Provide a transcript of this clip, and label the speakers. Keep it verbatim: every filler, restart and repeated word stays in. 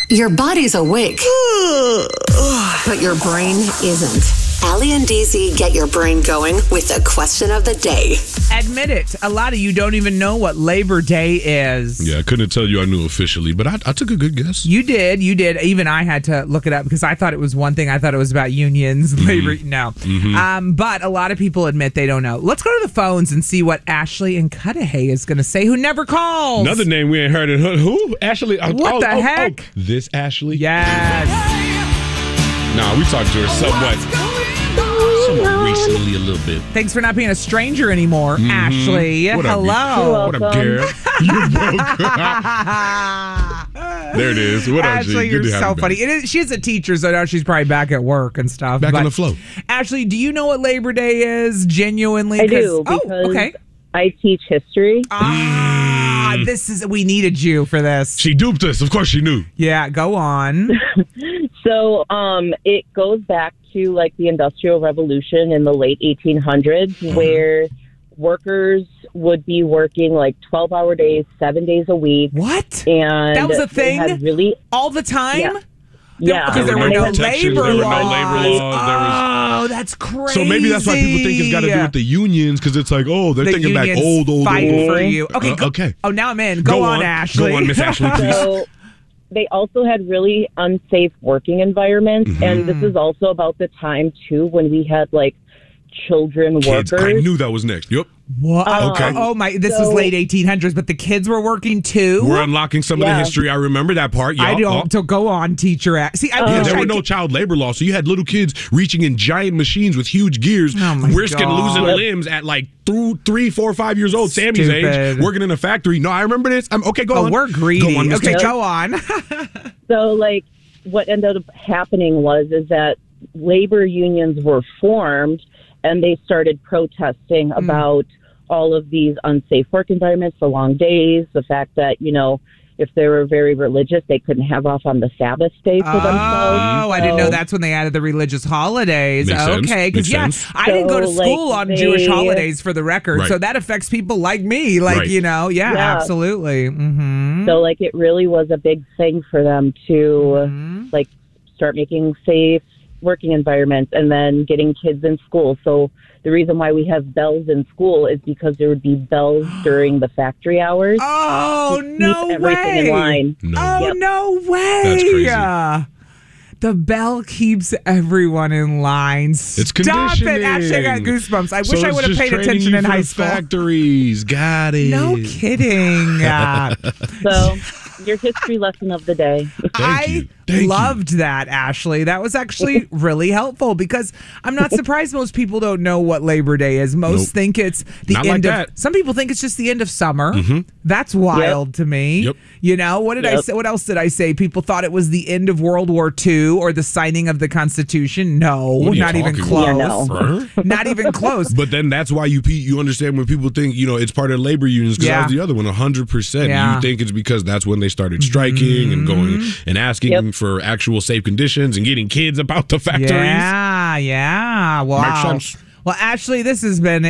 Speaker 1: Your body's awake, but your brain isn't. Allie and D Z get your brain going with the question of the day.
Speaker 2: Admit it. A lot of you don't even know what Labor Day is.
Speaker 3: Yeah, I couldn't tell you I knew officially, but I, I took a good guess.
Speaker 2: You did. You did. Even I had to look it up because I thought it was one thing. I thought it was about unions, mm-hmm. labor. No. Mm-hmm. Um, but a lot of people admit they don't know. Let's go to the phones and see what Ashley in Cudahy is going to say, who never calls.
Speaker 3: Another name we ain't heard of. Who? Ashley?
Speaker 2: What
Speaker 3: oh,
Speaker 2: the
Speaker 3: oh,
Speaker 2: heck?
Speaker 3: Oh, this Ashley?
Speaker 2: Yes.
Speaker 3: Nah, we talked to her somewhat. Somewhat recently a little bit.
Speaker 2: Thanks for not being a stranger anymore, mm-hmm. Ashley.
Speaker 3: What
Speaker 2: Hello.
Speaker 3: Up, what up, girl? You're welcome. There it is. What up,
Speaker 2: Ashley,
Speaker 3: G?
Speaker 2: you're
Speaker 3: Good to
Speaker 2: so
Speaker 3: have you
Speaker 2: funny.
Speaker 3: back.
Speaker 2: It is, she's a teacher, so now she's probably back at work and stuff.
Speaker 3: Back
Speaker 2: but
Speaker 3: on the flow.
Speaker 2: Ashley, do you know what Labor Day is? Genuinely?
Speaker 4: I do,
Speaker 2: oh,
Speaker 4: because
Speaker 2: okay.
Speaker 4: I teach history.
Speaker 2: Ah, mm. this is, we needed you for this.
Speaker 3: She duped us. Of course she knew.
Speaker 2: Yeah, go on.
Speaker 4: So um, it goes back to like the Industrial Revolution in the late eighteen hundreds, mm-hmm. where workers would be working like twelve-hour days, seven days a week.
Speaker 2: What?
Speaker 4: And
Speaker 2: that was a thing?
Speaker 4: Had really,
Speaker 2: all the time?
Speaker 4: Yeah.
Speaker 2: Yeah, because there,
Speaker 3: there,
Speaker 2: were no labor
Speaker 3: there
Speaker 2: laws.
Speaker 3: were no labor laws. There was,
Speaker 2: oh, that's crazy.
Speaker 3: So maybe that's why people think it's got to do with the unions, because it's like, oh, they're
Speaker 2: the
Speaker 3: thinking back old, old,
Speaker 2: fight
Speaker 3: old.
Speaker 2: for you. Okay,
Speaker 3: uh,
Speaker 2: go,
Speaker 3: okay.
Speaker 2: Oh, now I'm in. Go,
Speaker 3: go
Speaker 2: on,
Speaker 3: on,
Speaker 2: Ashley.
Speaker 3: Go on, Miss Ashley, please.
Speaker 4: So they also had really unsafe working environments, mm-hmm. and this is also about the time too when we had like children
Speaker 3: Kids.
Speaker 4: workers.
Speaker 3: I knew that was next. Yep.
Speaker 2: What?
Speaker 4: Um,
Speaker 2: okay. Oh my! This
Speaker 4: so,
Speaker 2: was late eighteen hundreds, but the kids were working too.
Speaker 3: We're unlocking some
Speaker 4: yeah.
Speaker 3: of the history. I remember that part. Yeah.
Speaker 2: I don't. So go on, teacher. See, I
Speaker 4: uh,
Speaker 3: yeah,
Speaker 2: wish
Speaker 3: there
Speaker 2: I
Speaker 3: were no
Speaker 2: could,
Speaker 3: child labor laws, so you had little kids reaching in giant machines with huge gears,
Speaker 2: oh
Speaker 3: risking
Speaker 2: God.
Speaker 3: losing limbs at like through three, four, five years old.
Speaker 2: Stupid.
Speaker 3: Sammy's age, working in a factory. No, I remember this. I'm okay. Go
Speaker 2: oh,
Speaker 3: on.
Speaker 2: we're greedy.
Speaker 3: Go on,
Speaker 2: okay,
Speaker 3: Mister
Speaker 2: go on.
Speaker 4: So, like, what ended up happening was is that labor unions were formed, and they started protesting mm. about all of these unsafe work environments, the long days, the fact that, you know, if they were very religious, they couldn't have off on the Sabbath day for
Speaker 2: oh,
Speaker 4: themselves.
Speaker 2: Oh,
Speaker 4: so,
Speaker 2: I didn't know that's when they added the religious holidays.
Speaker 3: Makes
Speaker 2: okay, because yeah,
Speaker 3: sense.
Speaker 2: I didn't go to
Speaker 4: So,
Speaker 2: school
Speaker 4: like,
Speaker 2: on
Speaker 4: they,
Speaker 2: Jewish holidays for the record,
Speaker 3: right.
Speaker 2: so that affects people like me. Like,
Speaker 3: right.
Speaker 2: you know, yeah,
Speaker 4: yeah.
Speaker 2: absolutely. Mm-hmm.
Speaker 4: So, like, it really was a big thing for them to, mm-hmm. like, start making safe working environments and then getting kids in school. So the reason why we have bells in school is because there would be bells during the factory hours.
Speaker 2: Oh, no
Speaker 4: everything
Speaker 2: way.
Speaker 4: in line.
Speaker 3: No.
Speaker 2: Oh,
Speaker 4: yep.
Speaker 2: no way.
Speaker 3: That's crazy.
Speaker 2: The bell keeps everyone in line.
Speaker 3: It's
Speaker 2: Stop
Speaker 3: conditioning.
Speaker 2: it. Actually, I got goosebumps. I
Speaker 3: so
Speaker 2: wish I would have paid attention in high school.
Speaker 3: Factories. Got it.
Speaker 2: No kidding. Uh,
Speaker 4: So your history lesson of the day.
Speaker 2: I
Speaker 3: you. Thank
Speaker 2: loved
Speaker 3: you.
Speaker 2: that, Ashley. That was actually really helpful because I'm not surprised most people don't know what Labor Day is. Most
Speaker 3: Nope.
Speaker 2: think it's the
Speaker 3: Not
Speaker 2: end
Speaker 3: like
Speaker 2: of.
Speaker 3: that.
Speaker 2: Some people think it's just the end of summer.
Speaker 3: Mm-hmm.
Speaker 2: That's wild
Speaker 4: Yep.
Speaker 2: to me.
Speaker 3: Yep.
Speaker 2: You know what did I
Speaker 4: Yep.
Speaker 2: say? What else did I say? People thought it was the end of World War Two or the signing of the Constitution. No,
Speaker 3: What are you
Speaker 2: not even
Speaker 3: talking
Speaker 2: close.
Speaker 3: about?
Speaker 4: Yeah, no.
Speaker 3: Huh?
Speaker 2: Not even close.
Speaker 3: But then that's why you you understand when people think, you know, it's part of labor unions, because
Speaker 2: Yeah.
Speaker 3: that was the other one, one hundred percent.
Speaker 2: Yeah.
Speaker 3: You think it's because that's when they started striking and going and asking
Speaker 4: Yep.
Speaker 3: for actual safe conditions and getting kids about the factories.
Speaker 2: Yeah, yeah. Wow.
Speaker 3: Makes sense.
Speaker 2: Well, Ashley, this has been